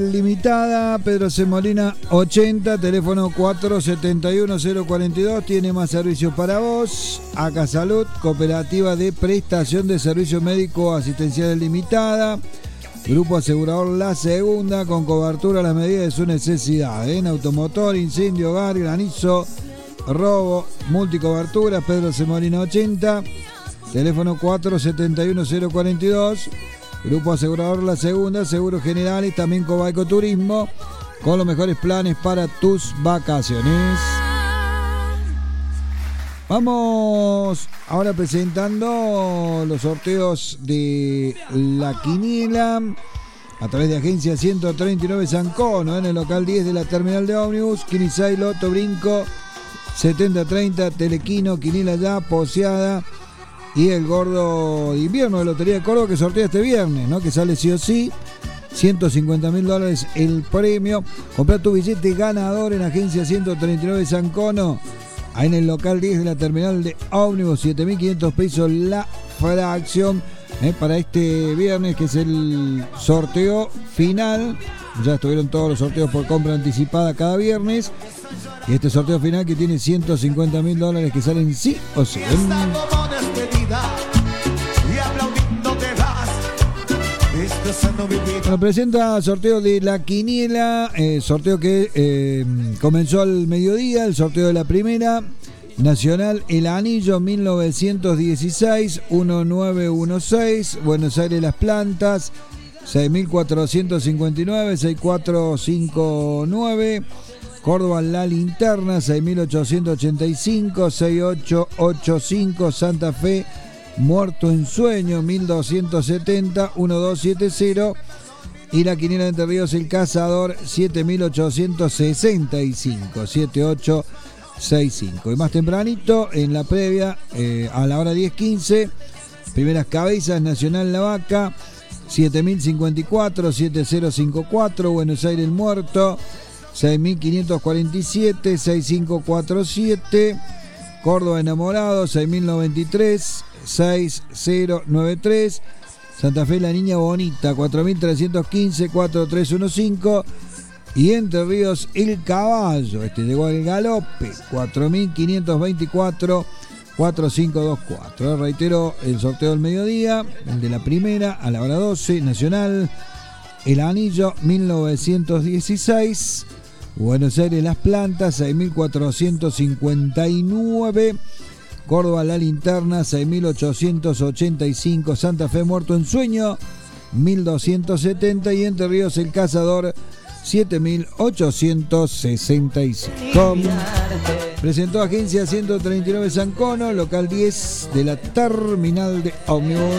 Limitada, Pedro C. Molina 80, teléfono 471-042, tiene más servicios para vos. ACA Salud, cooperativa de prestación de servicios médico asistenciales limitada. Grupo asegurador La Segunda, con cobertura a las medidas de su necesidad. En automotor, incendio, hogar, granizo, robo, multicobertura. Pedro C. Molina 80, teléfono 471-042. Grupo asegurador La Segunda, seguros generales, también Cobayco Turismo, con los mejores planes para tus vacaciones. Vamos ahora presentando los sorteos de la quiniela a través de Agencia 139 San Cono, en el local 10 de la terminal de ómnibus. Quinisay, Loto, Brinco, 70-30, Telequino, Quiniela Ya, Poseada y el gordo de invierno de Lotería de Córdoba, que sortea este viernes, ¿no? Que sale sí o sí, $150.000 el premio. Comprá tu billete ganador en Agencia 139 San Cono, ahí en el local 10 de la terminal de ómnibus. 7.500 pesos la fracción para este viernes, que es el sorteo final. Ya estuvieron todos los sorteos por compra anticipada cada viernes, y este sorteo final que tiene $150.000 que salen sí o sí. Nos presenta sorteo de la quiniela, sorteo que comenzó al mediodía, el sorteo de la primera nacional, el anillo 1916 1916, Buenos Aires Las Plantas, 6.459, 6.459. Córdoba La Linterna, 6.885, 6.885. Santa Fe Muerto en Sueño, 1.270, 1.270. Y la quiniela de Entre Ríos El Cazador, 7.865, 7.865. Y más tempranito, en la previa, a la hora 10:15, primeras cabezas, Nacional La Vaca, 7.054, 7.054. Buenos Aires El Muerto, 6.547, 6.547. Córdoba Enamorado, 6.093, 6.093. Santa Fe La Niña Bonita, 4.315, 4.315. Y Entre Ríos El Caballo, este llegó al galope, 4.524, 4.524. Reitero, el sorteo del mediodía, el de la primera, a la hora 12, Nacional El Anillo 1916, Buenos Aires Las Plantas, 6.459. Córdoba La Linterna, 6.885. Santa Fe Muerto en Sueño, 1.270. Y Entre Ríos El Cazador, 7.865. Presentó Agencia 139 San Cono, local 10 de la terminal de ómnibus.